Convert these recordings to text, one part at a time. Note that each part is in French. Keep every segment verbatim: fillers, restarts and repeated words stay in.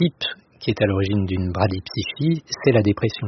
type qui est à l'origine d'une bradypsychie, c'est la dépression.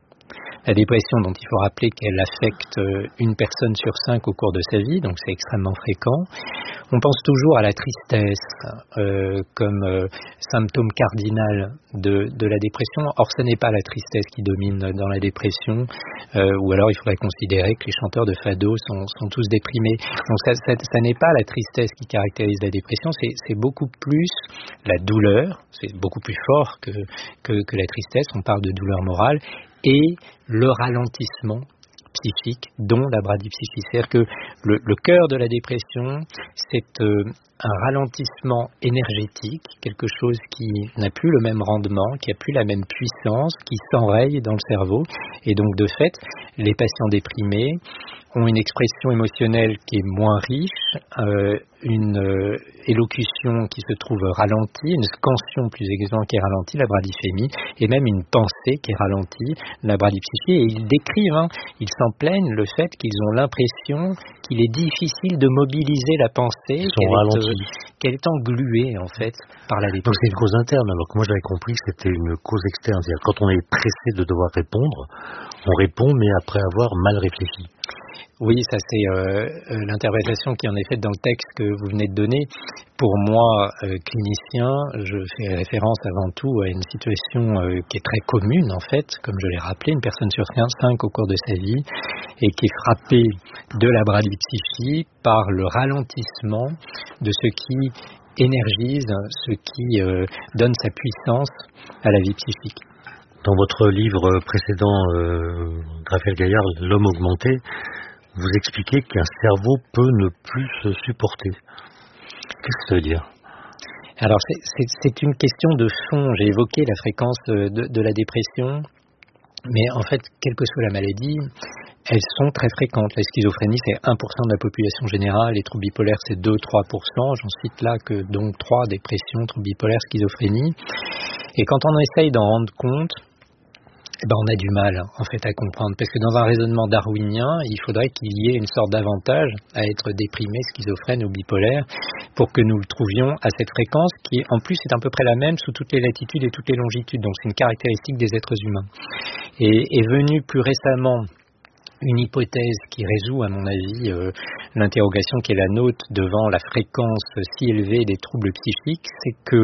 La dépression, dont il faut rappeler qu'elle affecte une personne sur cinq au cours de sa vie, donc c'est extrêmement fréquent. On pense toujours à la tristesse euh, comme euh, symptôme cardinal de, de la dépression. Or, ce n'est pas la tristesse qui domine dans la dépression, euh, ou alors il faudrait considérer que les chanteurs de fado sont, sont tous déprimés. Donc, ça, ça, ça n'est pas la tristesse qui caractérise la dépression, c'est, c'est beaucoup plus la douleur, c'est beaucoup plus fort que, que, que la tristesse, on parle de douleur morale, et le ralentissement psychique, dont la bradypsychie. C'est-à-dire que le, le cœur de la dépression, c'est euh, un ralentissement énergétique, quelque chose qui n'a plus le même rendement, qui n'a plus la même puissance, qui s'enraye dans le cerveau. Et donc, de fait, les patients déprimés ont une expression émotionnelle qui est moins riche, euh, une euh, élocution qui se trouve ralentie, une scansion plus exactement qui est ralentie, la bradyphémie, et même une pensée qui est ralentie, la bradypsychie. Et ils décrivent, hein, ils s'en plaignent, le fait qu'ils ont l'impression qu'il est difficile de mobiliser la pensée, qu'elle est, euh, qu'elle est engluée en fait par la dépression. Donc c'est une cause interne, alors que moi j'avais compris que c'était une cause externe. C'est-à-dire quand on est pressé de devoir répondre, on répond mais après avoir mal réfléchi. Oui, ça c'est euh, euh, l'interprétation qui en est faite dans le texte que vous venez de donner. Pour moi, euh, clinicien, je fais référence avant tout à une situation euh, qui est très commune en fait, comme je l'ai rappelé, une personne sur cinq au cours de sa vie, et qui est frappée de la bradypsychie par le ralentissement de ce qui énergise, ce qui euh, donne sa puissance à la vie psychique. Dans votre livre précédent, euh, Raphaël Gaillard, L'homme augmenté, vous expliquez qu'un cerveau peut ne plus se supporter. Qu'est-ce que ça veut dire ? Alors, c'est, c'est, c'est une question de fond. J'ai évoqué la fréquence de, de la dépression, mais en fait, quelle que soit la maladie, elles sont très fréquentes. La schizophrénie, c'est un pour cent de la population générale, les troubles bipolaires, c'est deux à trois pour cent. J'en cite là que donc trois, dépression, troubles bipolaires, schizophrénie. Et quand on essaye d'en rendre compte, eh ben on a du mal en fait à comprendre, parce que dans un raisonnement darwinien, il faudrait qu'il y ait une sorte d'avantage à être déprimé, schizophrène ou bipolaire, pour que nous le trouvions à cette fréquence qui en plus est à peu près la même sous toutes les latitudes et toutes les longitudes, donc c'est une caractéristique des êtres humains. Et est venue plus récemment une hypothèse qui résout, à mon avis, euh, l'interrogation qui est la nôtre devant la fréquence si élevée des troubles psychiques, c'est que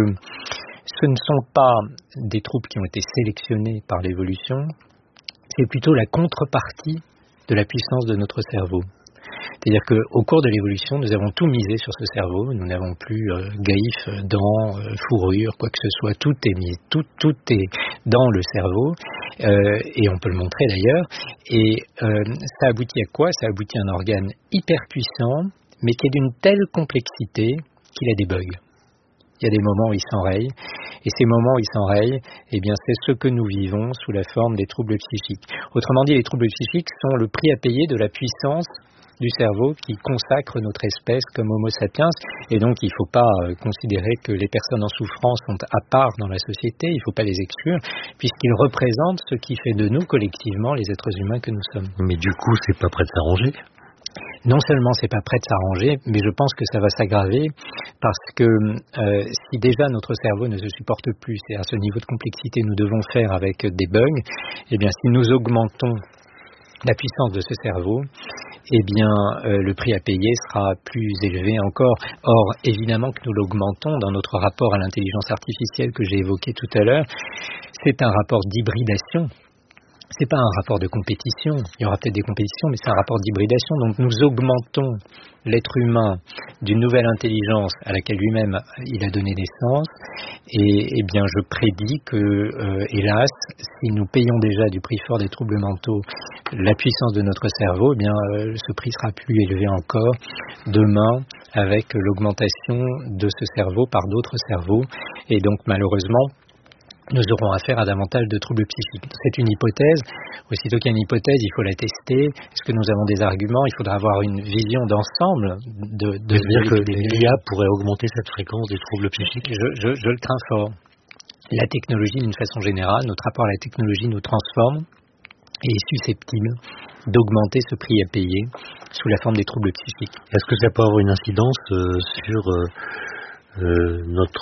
ce ne sont pas des troubles qui ont été sélectionnés par l'évolution, c'est plutôt la contrepartie de la puissance de notre cerveau. C'est-à-dire qu'au cours de l'évolution, nous avons tout misé sur ce cerveau, nous n'avons plus euh, griffes, dents, euh, fourrure, quoi que ce soit, tout est mis, tout, tout est dans le cerveau, euh, et on peut le montrer d'ailleurs, et euh, ça aboutit à quoi ? Ça aboutit à un organe hyper puissant, mais qui est d'une telle complexité qu'il a des bugs. Il y a des moments où il s'enraye, et ces moments où il s'enraye, eh bien, c'est ce que nous vivons sous la forme des troubles psychiques. Autrement dit, les troubles psychiques sont le prix à payer de la puissance du cerveau qui consacre notre espèce comme Homo sapiens, et donc il ne faut pas euh, considérer que les personnes en souffrance sont à part dans la société, il ne faut pas les exclure, puisqu'ils représentent ce qui fait de nous collectivement les êtres humains que nous sommes. Mais du coup, c'est pas prêt de s'arranger ? Non seulement c'est pas prêt de s'arranger, mais je pense que ça va s'aggraver parce que euh, si déjà notre cerveau ne se supporte plus, et à ce niveau de complexité nous devons faire avec des bugs, eh bien si nous augmentons la puissance de ce cerveau, eh bien euh, le prix à payer sera plus élevé encore. Or, évidemment que nous l'augmentons dans notre rapport à l'intelligence artificielle que j'ai évoqué tout à l'heure, c'est un rapport d'hybridation. C'est pas un rapport de compétition, il y aura peut-être des compétitions, mais c'est un rapport d'hybridation. Donc nous augmentons l'être humain d'une nouvelle intelligence à laquelle lui-même il a donné naissance. Et, et bien je prédis que, euh, hélas, si nous payons déjà du prix fort des troubles mentaux la puissance de notre cerveau, eh bien euh, ce prix sera plus élevé encore demain avec l'augmentation de ce cerveau par d'autres cerveaux. Et donc malheureusement, nous aurons affaire à davantage de troubles psychiques. C'est une hypothèse. Aussitôt qu'il y a une hypothèse, il faut la tester. Est-ce que nous avons des arguments ? Il faudra avoir une vision d'ensemble. De, de, C'est-à-dire que l'I A pourrait augmenter cette fréquence des troubles psychiques ? je, je, je le crains fort. La technologie, d'une façon générale, notre rapport à la technologie nous transforme et est susceptible d'augmenter ce prix à payer sous la forme des troubles psychiques. Est-ce que ça peut avoir une incidence euh, sur euh, euh, notre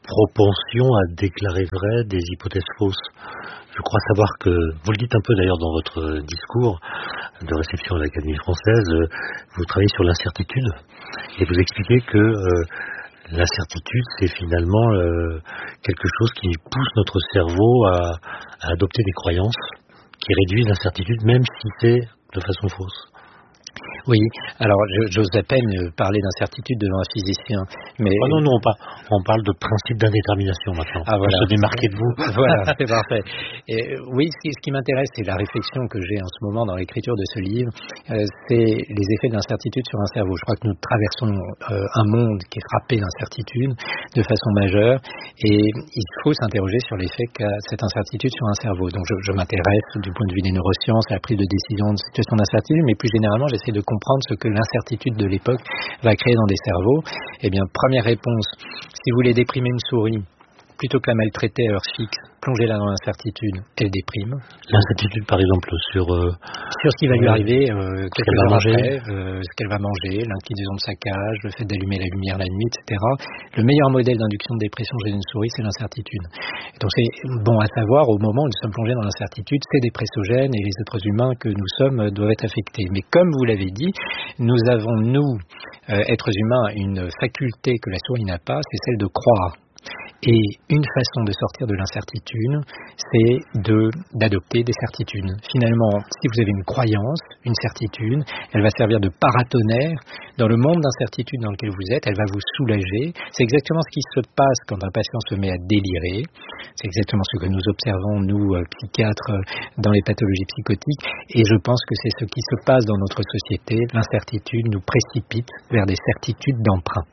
propension à déclarer vrai des hypothèses fausses. Je crois savoir que, vous le dites un peu d'ailleurs dans votre discours de réception à l'Académie française, vous travaillez sur l'incertitude et vous expliquez que euh, l'incertitude, c'est finalement euh, quelque chose qui pousse notre cerveau à, à adopter des croyances, qui réduit l'incertitude même si c'est de façon fausse. Oui, alors j'ose à peine parler d'incertitude devant un physicien. Mais... Oh non, non, on parle, on parle de principe d'indétermination maintenant, ah, voilà. Pour se démarquer de vous. Voilà, c'est parfait. Et, oui, ce qui, ce qui m'intéresse, c'est la réflexion que j'ai en ce moment dans l'écriture de ce livre, euh, c'est les effets de l'incertitude sur un cerveau. Je crois que nous traversons euh, un monde qui est frappé d'incertitude de façon majeure, et il faut s'interroger sur l'effet qu'a cette incertitude sur un cerveau. Donc je, je m'intéresse du point de vue des neurosciences à la prise de décision de situation d'incertitude, mais plus généralement, j'essaie de comprendre ce que l'incertitude de l'époque va créer dans des cerveaux. Eh bien, première réponse, si vous voulez déprimer une souris, plutôt que la maltraiter à heure fixe, plongez-la dans l'incertitude, elle déprime. L'incertitude, par exemple, sur... Euh, sur ce qui va lui arriver, euh, ce qu'elle va manger, après, euh, ce qu'elle va manger, l'inclinaison de sa cage, le fait d'allumer la lumière la nuit, et cetera. Le meilleur modèle d'induction de dépression chez une souris, c'est l'incertitude. Et donc c'est bon à savoir, au moment où nous sommes plongés dans l'incertitude, ces dépressogènes et les êtres humains que nous sommes doivent être affectés. Mais comme vous l'avez dit, nous avons, nous, euh, êtres humains, une faculté que la souris n'a pas, c'est celle de croire. Et une façon de sortir de l'incertitude, c'est de, d'adopter des certitudes. Finalement, si vous avez une croyance, une certitude, elle va servir de paratonnerre dans le monde d'incertitude dans lequel vous êtes, elle va vous soulager. C'est exactement ce qui se passe quand un patient se met à délirer. C'est exactement ce que nous observons, nous, euh, psychiatres, dans les pathologies psychotiques. Et je pense que c'est ce qui se passe dans notre société. L'incertitude nous précipite vers des certitudes d'emprunt.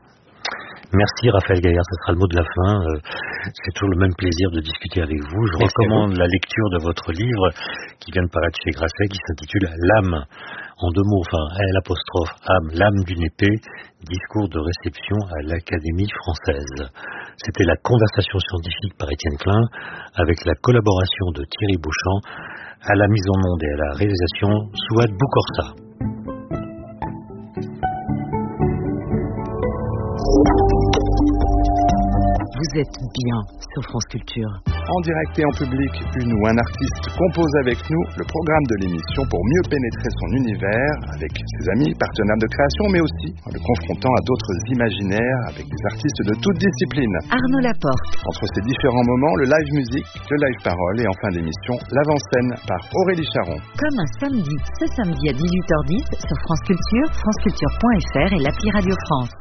Merci Raphaël Gaillard, ce sera le mot de la fin. Euh, c'est toujours le même plaisir de discuter avec vous. Je Merci recommande la lecture de votre livre qui vient de paraître chez Grasset, qui s'intitule L'âme, en deux mots, enfin L apostrophe âme, l'âme d'une épée, discours de réception à l'Académie française. C'était la conversation scientifique par Étienne Klein, avec la collaboration de Thierry Beauchamp, à la mise en onde et à la réalisation Souad Boukorsa. Vous êtes bien sur France Culture. En direct et en public, une ou un artiste compose avec nous le programme de l'émission pour mieux pénétrer son univers avec ses amis, partenaires de création, mais aussi en le confrontant à d'autres imaginaires avec des artistes de toutes disciplines. Arnaud Laporte. Entre ces différents moments, le live musique, le live parole et en fin d'émission, l'avant-scène par Aurélie Charon. Comme un samedi, ce samedi à dix-huit heures dix sur France Culture, franceculture point f r et l'appli Radio France.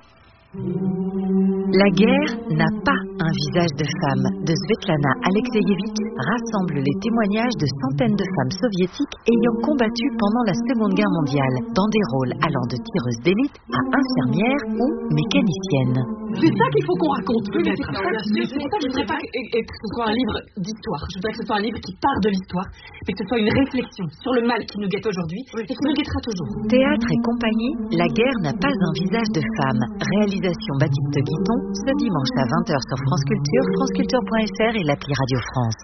La guerre n'a pas un visage de femme de Svetlana Alexeyevich rassemble les témoignages de centaines de femmes soviétiques ayant combattu pendant la Seconde Guerre mondiale dans des rôles allant de tireuses d'élite à infirmières ou mécaniciennes. C'est ça qu'il faut qu'on raconte, peut-être. C'est pour ça que je ne voudrais pas que ce soit un livre d'histoire. Je voudrais que ce soit un livre qui part de l'histoire, mais que ce soit une réflexion sur le mal qui nous guette aujourd'hui et qui nous guettera toujours. Théâtre et compagnie, La guerre n'a pas un visage de femme. Réalisation Baptiste Guiton, ce dimanche à vingt heures sur France Culture, franceculture point f r et l'appli Radio France.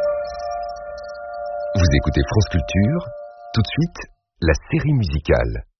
Vous écoutez France Culture, tout de suite, la série musicale.